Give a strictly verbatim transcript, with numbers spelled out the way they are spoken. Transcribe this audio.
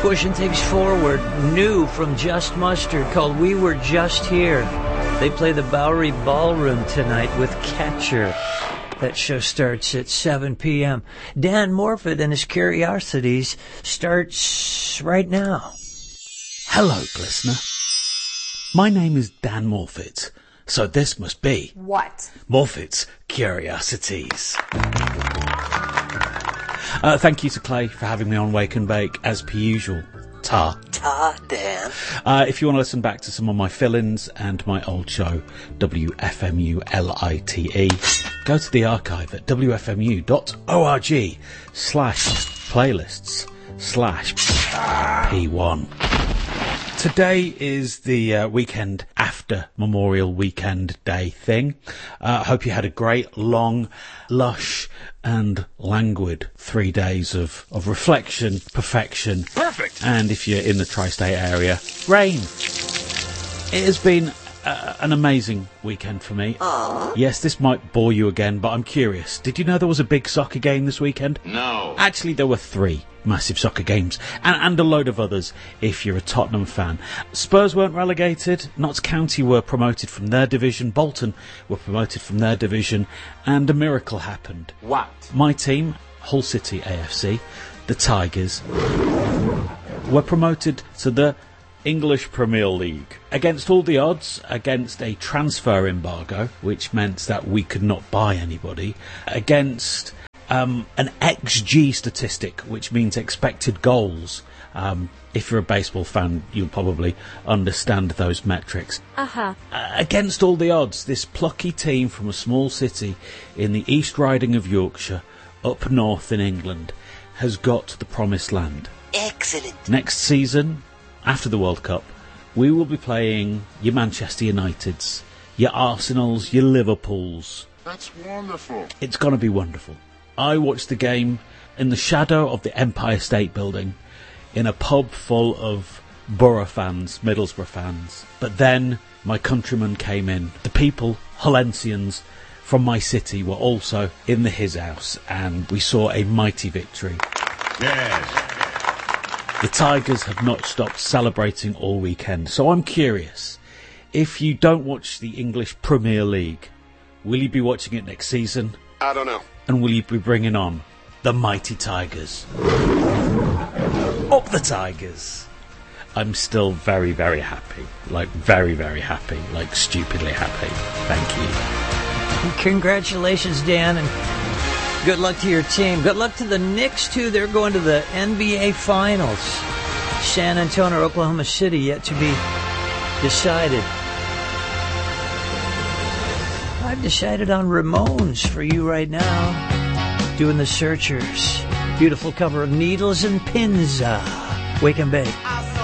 pushing things forward. New from Just Mustard called We Were Just Here. They play the Bowery Ballroom tonight with Catcher. That show starts at seven p.m. Dan Morfitt and his Curiosities starts right now. Hello, listener. My name is Dan Morfitt, so this must be... What? Morfitt's Curiosities. Uh, thank you to Clay for having me on Wake and Bake, as per usual. Ta. Ta, Dan. Uh, if you want to listen back to some of my fill-ins and my old show, W F M U L I T E, go to the archive at w f m u dot org slash playlists slash P one. Today is the uh, weekend after Memorial Weekend Day thing. I uh, hope you had a great, long, lush and languid three days of, of reflection, perfection. Perfect! And if you're in the tri-state area, rain. It has been uh, an amazing weekend for me. Aww. Yes, this might bore you again, but I'm curious. Did you know there was a big soccer game this weekend? No. Actually, there were three massive soccer games, and, and a load of others if you're a Tottenham fan. Spurs weren't relegated, Notts County were promoted from their division, Bolton were promoted from their division, and a miracle happened. What? My team, Hull City A F C, the Tigers, were promoted to the English Premier League. Against all the odds, against a transfer embargo, which meant that we could not buy anybody, against um, an X G statistic, which means expected goals. Um, if you're a baseball fan, you'll probably understand those metrics. Uh-huh. Uh, against all the odds, this plucky team from a small city in the East Riding of Yorkshire, up north in England, has got to the promised land. Excellent. Next season, after the World Cup, we will be playing your Manchester Uniteds, your Arsenals, your Liverpools. That's wonderful. It's going to be wonderful. I watched the game in the shadow of the Empire State Building, in a pub full of Borough fans, Middlesbrough fans. But then my countrymen came in. The people, Hullensians from my city, were also in the His House, and we saw a mighty victory. Yes. The Tigers have not stopped celebrating all weekend, so I'm curious, if you don't watch the English Premier League, will you be watching it next season? I don't know. And will you be bringing on the mighty Tigers? Up the Tigers! I'm still very, very happy. Like, very, very happy. Like, stupidly happy. Thank you. Congratulations, Dan, and good luck to your team. Good luck to the Knicks, too. They're going to the N B A Finals. San Antonio, Oklahoma City, yet to be decided. I've decided on Ramones for you right now. Doing the Searchers. Beautiful cover of Needles and Pins. Uh, Wake and Bake.